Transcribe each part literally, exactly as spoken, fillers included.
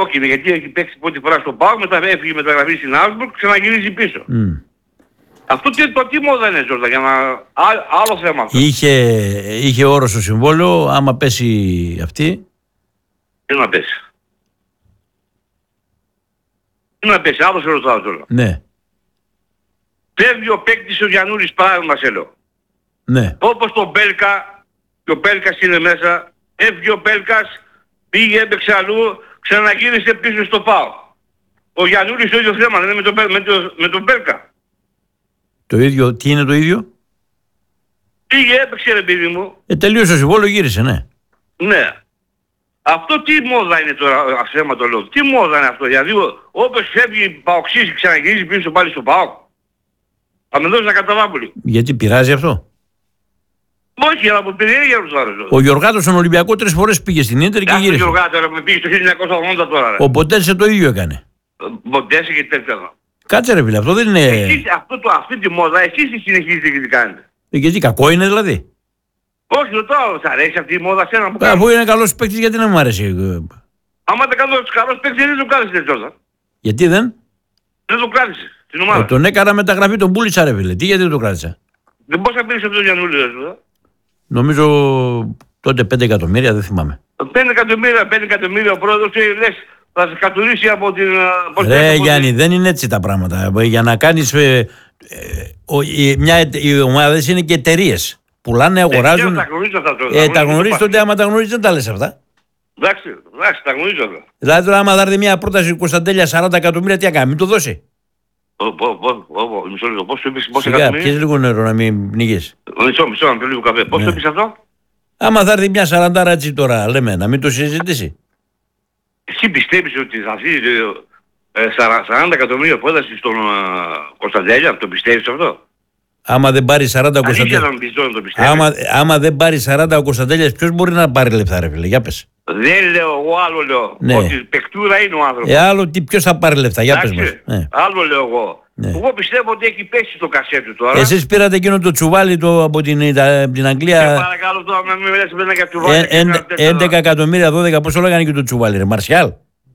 κόκκινη, γιατί έχει παίξει πρώτη φορά στο ΠΑΟΚ, μετά έφυγε μεταγραφή στην Augsburg, ξαναγυρίζει πίσω. Mm. Αυτό τι, το τι μόδα είναι, Τζόρτα, για να... Ά, άλλο θέμα αυτό. Είχε, είχε όρο στο συμβόλαιο, άμα πέσει αυτή. Τι να πέσει. Τι να πέσει, άλλο σε ρωτάω τώρα. Ναι. Φεύγει ο παίκτης ο Γιαννούλης, πράγμα σε λέω. Ναι. Όπως τον Μπέλκα, και ο Μπέλκας είναι μέσα, έφυγε ο Μπέλκας, πήγε, έπαιξε αλλού, ξαναγύρισε πίσω στο ΠΑΟΚ. Ο Γιαννούλης το ίδιο θέμα, δεν είναι με τον, με το, με τον Μπέλκα. Το ίδιο, τι είναι το ίδιο? Πήγε, έπαιξε ρε παιδί μου. Ε, τελείωσε το συμβόλαιο, γύρισε, ναι. Ναι. Αυτό τι μόδα είναι τώρα, θέμα το λέω. Τι μόδα είναι αυτό, δηλαδή όπως φεύγει παοξής, ξαναγυρίζει πίσω πάλι στο ΠΑΟΚ. Θα με δώσει να καταλάβω λίγο. Γιατί πειράζει αυτό? Όχι, αλλά από περιέργεια τους άρεσε. Ο Γιωργάτος στον Ολυμπιακό τρεις φορές πήγε στην Ίντερ και Άκου γύρισε. Ο Γιωργάτος με πήγε στο χίλια εννιακόσια ογδόντα τώρα. Ρε. Ο Ποντένσε το ίδιο έκανε. Μοντέσε και τέτοια. Κάτσε ρε φίλε, αυτό δεν είναι... Εσείς, αυτό το, αυτή τη μόδα, εσείς τι συνεχίζετε και τι κάνετε. Ε, γιατί κακό είναι δηλαδή? Όχι, ρωτάω, σ' αρέσει αυτή η μόδα σένα που Ε, αφού κάνει. είναι καλός παίκτης, γιατί να μου αρέσει? Άμα δεν κάνω καλός παίκτης δεν το κράτησε Τζόρτα. Γιατί δεν? Δεν το κράτησε την ομάδα. Ε, τον έκανα μεταγραφή, τον πούλησα ρε φίλε. Τι, γιατί δεν το κράτησα? Δεν πώς θα πήρες αυτό το Γιαννούλη ρε Τζόρτα. Νομίζω τότε πέντε εκατομμύρια, δεν θυμάμαι. πέντε εκατομμύρια, πέντε εκατομμύρια ο πρόεδρος και λες θα σε κατουρίσει από την... πώς Ρε λες, από Γιάννη, την- δεν είναι έτσι τα πράγματα. Για να κάνεις... Ε, ε, ο, η, μια, εται- οι ομάδες είναι και εταιρείες. Πουλάνε, αγοράζουν. Ε, τα γνωρίζω αυτά τώρα. Ε, Τα τα γνωρίζω γνωρίζεις το τότε, άμα τα γνωρίζεις δεν τα λες αυτά. Εντάξει, εντάξει, τα γνωρίζω αυτά. Δηλαδή τώρα άμα θα έρθει μια πρόταση Κωνσταντέλια σαράντα εκατομμύρια, τι να κάνει, μην το δώσει. Ω, πω, πω, πω, πω, Μισό λεπτό, πώς το είπες, πόσα Σιγά, πιες εκατομμύρια. λίγο νερό να μην πνιγείς. Μισό, μισό, να πιω λίγο καφέ. Πώς Ναι. το είπες αυτό. Άμα θα έρθει μια σαραντάρα έτσι τώρα, λέμε, να μην το συζητήσει. Εσύ πιστεύεις ότι θα έρθει ε, σαρα- σαράντα εκατομμύρια πρόταση στον ε, Κωνσταντέλια, το πιστεύεις αυτό. Άμα δεν πάρει σαράντα ο Αλήθεια να Κωνσταντέλια. μην πιστεύω να το πιστεύεις. Άμα, άμα δεν πάρει σαράντα ο Κωνσταντέλιας, ποιος μπορεί να πάρει λεφτά, ρε φίλε, για πες. Δεν λέω, εγώ άλλο λέω. Ναι. Ότι παικτούρα είναι ο άνθρωπος. Ε, άλλο τι, ποιος θα πάρει λεφτά, για πες μας. Εντάξει, Ε. άλλο λέω εγώ. Ναι. Εγώ πιστεύω ότι έχει πέσει το κασέτ τώρα. Εσείς πήρατε εκείνο το τσουβάλι το, από την, Ιτα- από την Σε Αγγλία. παρακαλώ τώρα να μην μιλάς εμένα για του Ε, βάλει. εν- έντεκα εκατομμύρια, δώδεκα, πώς το λέγανε και το τσουβάλι, ρε, Μαρσιάλ.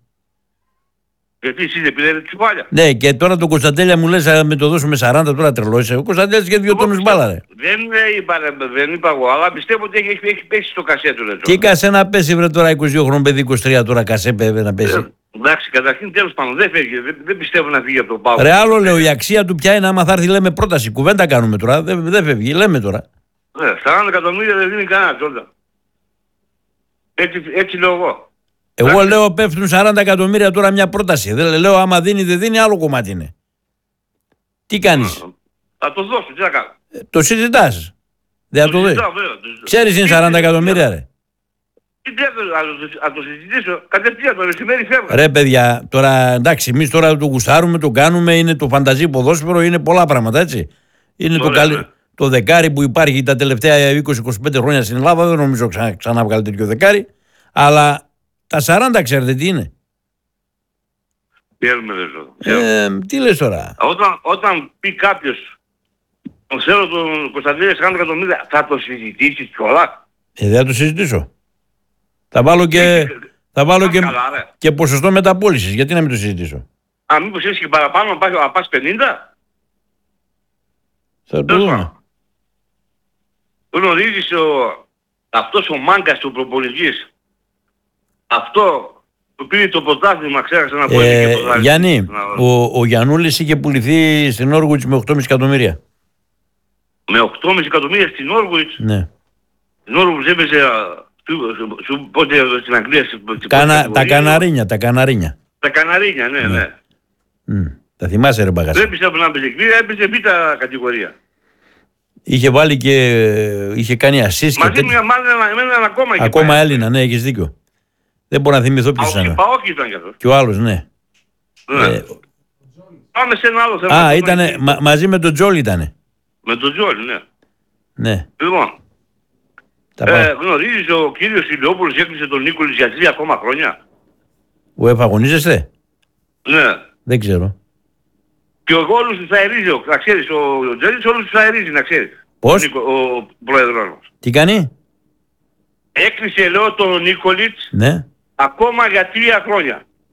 Γιατί εσείς δεν πήρατε τσουβάλια. Ναι, και τώρα το Κωνσταντέλια μου λες, να με το δώσουμε σαράντα, τώρα τρελός. Ο Κωνσταντέλιας και δύο Εγώ τόνους πιστεύω- μπάλα, ρε. Δεν ε, είπα, ρε, δεν είπα εγώ, αλλά πιστεύω ότι έχει, έχει πέσει το κασέτο. Ρε, Τι κασέ να πέσει, βρε, τώρα είκοσι δύο χρονών παιδί, είκοσι τρία τώρα κασέ πέ, να πέσει. Ε, εντάξει, καταρχήν τέλος πάντων δεν φεύγει, δεν, δεν πιστεύω να φύγει από το ΠΑΟΚ. Ρε, άλλο λέω, η αξία του πια είναι άμα θα έρθει, λέμε πρόταση. Κουβέντα κάνουμε τώρα, δεν, δεν φεύγει, λέμε τώρα. Ε, σαράντα εκατομμύρια δεν δίνει κανένα, Τζόρντα. Έτσι, έτσι λέω εγώ. Εγώ Εντάξει. λέω πέφτουν σαράντα εκατομμύρια τώρα μια πρόταση. Δεν λέω άμα δίνει, δεν δίνει, άλλο κομμάτι είναι. Τι κάνεις, Θα το δώσω, τι θα κάνω. ε, το συζητάς. Δεν θα το δεις. συζητάω, βέβαια, το συζητάω. Ξέρεις είναι Τι σαράντα συζητάω, εκατομμύρια, ρε. Τι θέλω να το- να το συζητήσω, κατευθείαν το μεσημέρι φεύγω. Ρε παιδιά, τώρα εντάξει, εμείς τώρα το γουστάρουμε, το κάνουμε, είναι το φανταζή ποδόσφαιρο, είναι πολλά πράγματα έτσι. Είναι το, Ωραία, καλύ... ναι. το δεκάρι που υπάρχει τα τελευταία είκοσι είκοσι πέντε χρόνια στην Ελλάδα, δεν νομίζω ξανά, ξανά βγάλει τέτοιο δεκάρι. Αλλά τα σαράντα ξέρετε τι είναι. Ξέρουμε, δεν ξέρω. Ε, τι λες τώρα. Όταν, όταν πει κάποιος, τον ξέρω τον Κωνσταντίνο σαράντα εκατομμύρια, θα το συζητήσεις κιόλας. Ε, δεν θα το συζητήσω. Θα βάλω και, θα βάλω και, Καλά, ρε. και ποσοστό μεταπώλησης. Γιατί να μην το συζητήσω. Α, μήπως έχεις και παραπάνω, να πας, να πας πενήντα. Θα το Τέλος δούμε. πάντων. Γνωρίζεις ο, αυτός ο μάγκας του προπονητής, αυτό που πήρε το πρωτάθλημα, ξέχασα να πω. είναι Ε, και πρωτάθλημα. Γιάννη, Να- ο, ο Γιαννούλης είχε πουληθεί στην Όργουτς με οκτώ κόμμα πέντε εκατομμύρια. Με οκτώ κόμμα πέντε εκατομμύρια στην Όργουιτς. Ναι. Στην Όργουιτς έπαιζε, α, σου- σου- σου- πότε στην Αγγλία. στην πρώτη Κάνα, τα κατηγορία. καναρίνια, τα καναρίνια. Τα Καναρίνια, ναι, ναι. Μμ. Τα θυμάσαι ρε μπαγάσα. Δεν πιστεύω να έπαιζε εκεί, έπαιζε β' κατηγορία. Είχε βάλει και είχε κάνει assist και Μαζί τέτοια. με μάλλον ένα, ένα ακόμα εκεί Ακόμα πάει. Έλληνα, ναι, έχεις δίκιο. Δεν μπορώ να θυμηθώ ποιος Παόκι, ήταν. Παόκι ήταν κι αυτός. Και ο άλλος, ναι. Ναι. Ε, Πάμε σε ένα άλλο θέμα. α, Το ήτανε, έχει- μα- μαζί με τον Τζόλ ήτανε. Με τον Τζόλι, ναι. Ναι. Λοιπόν, Τα ε, πάω. γνωρίζεις ο κύριος Ηλιόπουλος έκλεισε τον Νίκολης για τρία ακόμα χρόνια. Ο εφαγωνίζεστε. Ναι. Δεν ξέρω. Και εγώ όλους τους αερίζει, ο- να ξέρεις, ο Τζέλης όλους τους αερίζει, να ξέρεις. Πώς? Ο, Νίκο, ο πρόεδρος μας. Τι κάνει. Έκλεισε, λέω, τον Νίκολιτς Ναι. ακόμα για τρία χρόνια.